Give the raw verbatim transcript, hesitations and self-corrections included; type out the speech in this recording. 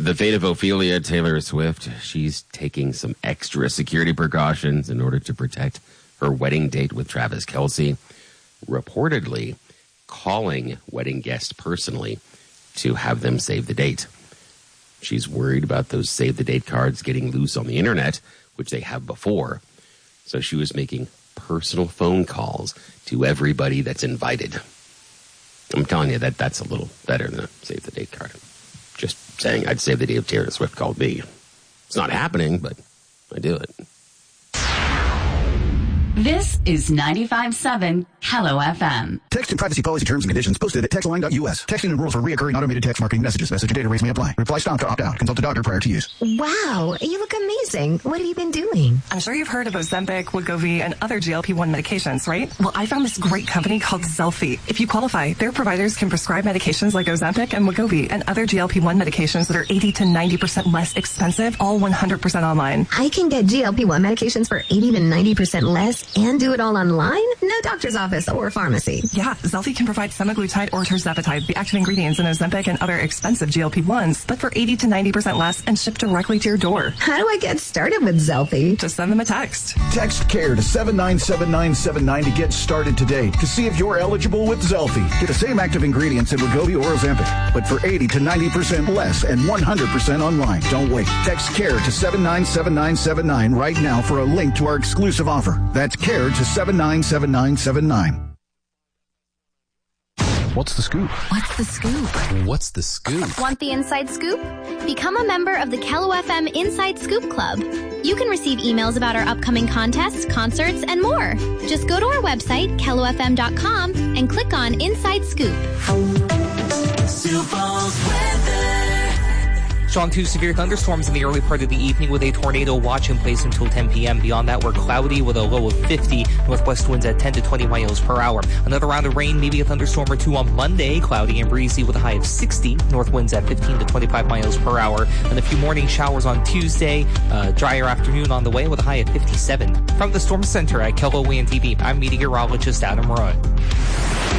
The fate of Ophelia Taylor Swift. She's taking some extra security precautions in order to protect her wedding date with Travis Kelce. Reportedly calling wedding guests personally to have them save the date. She's worried about those save the date cards getting loose on the internet, which they have before. So she was making personal phone calls to everybody that's invited. I'm telling you that that's a little better than a save the date card. Just saying I'd save the date if Taylor Swift called me. It's not happening, but I do it. This is ninety-five point seven Hello F M. Text and privacy policy terms and conditions posted at text line dot U S. Texting and rules for reoccurring automated text marketing messages. Message and data rates may apply. Reply stop to opt out. Consult a doctor prior to use. Wow, you look amazing. What have you been doing? I'm sure you've heard of Ozempic, Wegovy, and other G L P one medications, right? Well, I found this great company called Zelfie. If you qualify, their providers can prescribe medications like Ozempic and Wegovy and other G L P one medications that are eighty to ninety percent less expensive, all one hundred percent online. I can get G L P one medications for eighty to ninety percent less and do it all online? No doctor's office or pharmacy. Yeah, Zelfie can provide semaglutide or tirzepatide, the active ingredients in Ozempic and other expensive G L P ones, but for eighty to ninety percent less and shipped directly to your door. How do I get started with Zelfie? Just send them a text. Text CARE to seven nine seven nine seven nine to get started today to see if you're eligible with Zelfie. Get the same active ingredients in Wegovy or Ozempic, but for eighty to ninety percent less and one hundred percent online. Don't wait. Text CARE to seven nine seven nine seven nine right now for a link to our exclusive offer. That's CARE to seven nine seven nine seven nine. What's the scoop? What's the scoop? What's the scoop? Want the inside scoop? Become a member of the Hello F M Inside Scoop Club. You can receive emails about our upcoming contests, concerts, and more. Just go to our website, kello f m dot com, and click on Inside Scoop. Suples weather. Strong to severe thunderstorms in the early part of the evening with a tornado watch in place until ten p.m. Beyond that, we're cloudy with a low of fifty. Northwest winds at ten to twenty miles per hour. Another round of rain, maybe a thunderstorm or two on Monday. Cloudy and breezy with a high of sixty. North winds at fifteen to twenty-five miles per hour. And a few morning showers on Tuesday. Uh, drier afternoon on the way with a high of fifty-seven. From the Storm Center at K L O A N T V, I'm meteorologist Adam Roy.